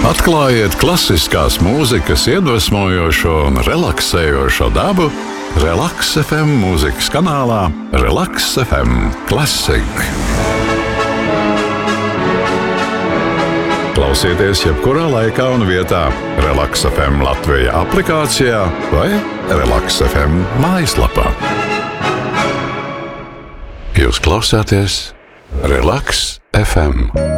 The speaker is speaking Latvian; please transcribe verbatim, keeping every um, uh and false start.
Atklājiet klasiskās mūzikas iedvesmojošo un relaksējošo dabu Relaks F M mūzikas kanālā Relaks F M Classic. Klausieties jebkurā laikā un vietā Relaks F M Latvija aplikācijā vai Relaks F M mājaslapā. Jūs klausāties Relaks F M.